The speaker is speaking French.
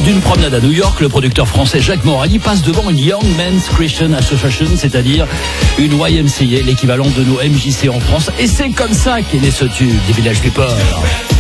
d'une promenade à New York, le producteur français Jacques Morali passe devant une Young Men's Christian Association, c'est-à-dire une YMCA, l'équivalent de nos MJC en France. Et c'est comme ça qu'est né ce tube des Village People.